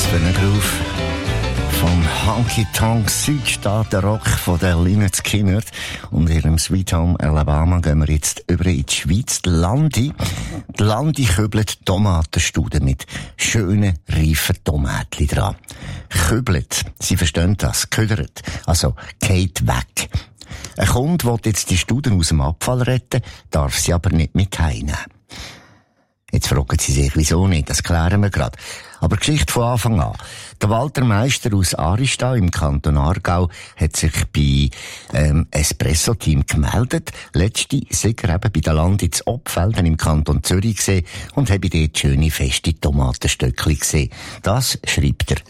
für einen Groove? Vom Honky-Tonk Südstaaten-Rock von der Lynyrd Skynyrd und ihrem Sweet Home Alabama gehen wir jetzt über in die Schweiz. Die Landi kübelt Tomatenstuden mit schönen, reifen Tomaten dran. Kübelt, Sie verstehen das, ködert, also geht weg. Ein Kunde will jetzt die Studen aus dem Abfall retten, darf sie aber nicht mit heimnehmen. Jetzt fragen Sie sich, wieso nicht? Das klären wir gerade. Aber Geschichte von Anfang an. Der Walter Meister aus Arista im Kanton Aargau hat sich bei Espresso-Team gemeldet. Letzte sei er eben bei der Landi zu Oppfelden im Kanton Zürich gesehen und habe dort schöne, feste Tomatenstöckli gesehen. Das schreibt er.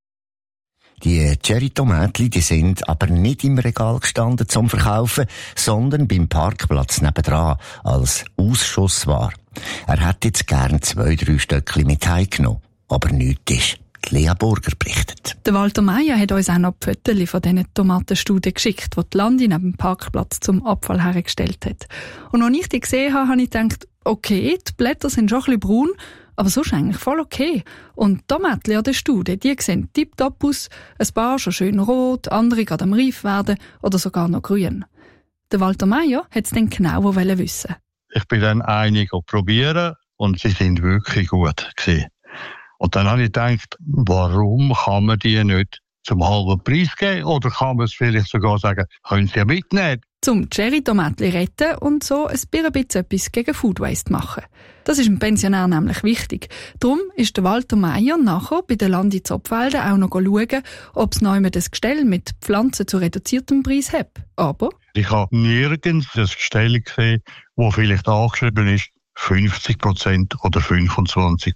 Die Cherry-Tomatli, die sind aber nicht im Regal gestanden zum Verkaufen, sondern beim Parkplatz nebendran als Ausschussware. Er hätte jetzt gern 2-3 Stöckli mit heimgenommen, aber nichts ist. Die Lea Burger berichtet. Der Walter Meier hat uns auch noch die Fotos von diesen Tomatenstuden geschickt, die die Landi neben dem Parkplatz zum Abfall hergestellt hat. Und als ich die gesehen habe, habe ich gedacht, okay, die Blätter sind schon ein bisschen braun, aber sonst eigentlich voll okay. Und die Tomaten an der Stude, die sehen tipptopp aus. Ein paar schon schön rot, andere gerade am reif werden oder sogar noch grün. Der Walter Meier hat es dann genau wissen. Ich bin dann einige probieren und sie sind wirklich gut gewesen. Und dann habe ich gedacht, warum kann man die nicht zum halben Preis geben? Oder kann man es vielleicht sogar sagen, können Sie ja mitnehmen? Zum Cherry-Tomatli retten und so ein bisschen etwas gegen Food Waste machen. Das ist dem Pensionär nämlich wichtig. Darum ist der Walter Meier nachher bei der Landi Zopfelden auch noch schauen, ob es noch jemand das Gestell mit Pflanzen zu reduziertem Preis hat. Aber ich habe nirgends das Gestell gesehen, wo vielleicht angeschrieben ist, 50% oder 25%.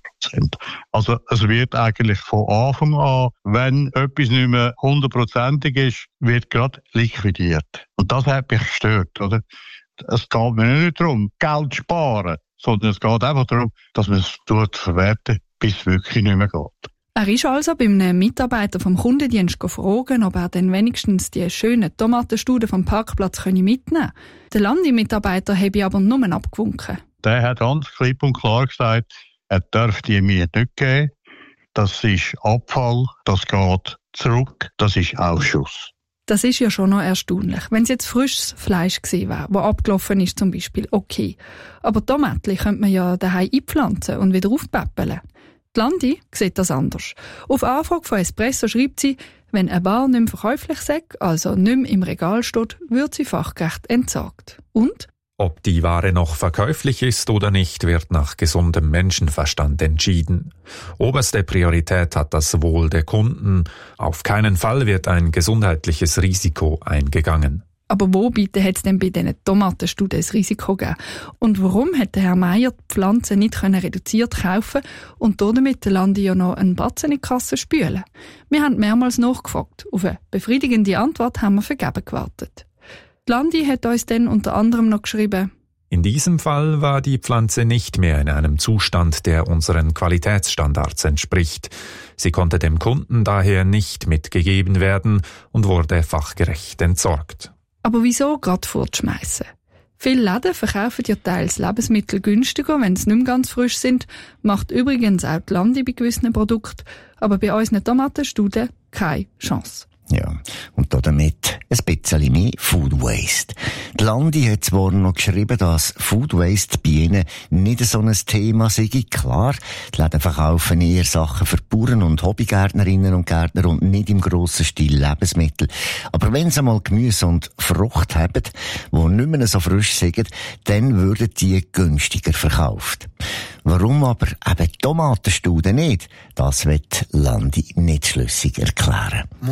Also es wird eigentlich von Anfang an, wenn etwas nicht mehr 100%ig ist, wird gerade liquidiert. Und das hat mich gestört, oder? Es geht mir nicht darum, Geld sparen, sondern es geht einfach darum, dass man es verwerten, bis es wirklich nicht mehr geht. Er ist also bei einem Mitarbeiter vom Kundendienst gefragt, ob er dann wenigstens die schönen Tomatenstuden vom Parkplatz mitnehmen könne. Der Landi-Mitarbeiter habe aber nur abgewunken. Der hat ganz klipp und klar gesagt, er darf die mir nicht geben. Das ist Abfall, das geht zurück, das ist Ausschuss. Das ist ja schon noch erstaunlich. Wenn es jetzt frisches Fleisch gewesen wäre, das abgelaufen ist zum Beispiel, okay. Aber Tomaten könnte man ja daheim einpflanzen und wieder aufpäppeln. Die Landi sieht das anders. Auf Anfrage von Espresso schreibt sie, wenn eine Ware nicht mehr verkäuflich sei, also nicht mehr im Regal steht, wird sie fachgerecht entsorgt. Und? Ob die Ware noch verkäuflich ist oder nicht, wird nach gesundem Menschenverstand entschieden. Oberste Priorität hat das Wohl der Kunden. Auf keinen Fall wird ein gesundheitliches Risiko eingegangen. Aber wo bitte hat es denn bei diesen Tomatenstuden ein Risiko gegeben? Und warum hat der Herr Meier die Pflanzen nicht reduziert kaufen und damit der Landi ja noch einen Batzen in die Kasse spülen? Wir haben mehrmals nachgefragt. Auf eine befriedigende Antwort haben wir vergebens gewartet. Die Landi hat uns dann unter anderem noch geschrieben: In diesem Fall war die Pflanze nicht mehr in einem Zustand, der unseren Qualitätsstandards entspricht. Sie konnte dem Kunden daher nicht mitgegeben werden und wurde fachgerecht entsorgt. Aber wieso gerade fortschmeissen? Viele Läden verkaufen ja teils Lebensmittel günstiger, wenn sie nicht mehr ganz frisch sind, macht übrigens auch die Landi bei gewissen Produkten, aber bei unseren Tomatenstuden keine Chance. Ja, und damit ein bisschen mehr Food Waste. Die Landi hat zwar noch geschrieben, dass Food Waste bei ihnen nicht so ein Thema sei. Klar, die Läden verkaufen eher Sachen für Bauern und Hobbygärtnerinnen und Gärtner und nicht im grossen Stil Lebensmittel. Aber wenn sie mal Gemüse und Frucht haben, die nicht mehr so frisch sind, dann würden die günstiger verkauft. Warum aber eben Tomatenstuden nicht? Das wird Landi nicht schlüssig erklären.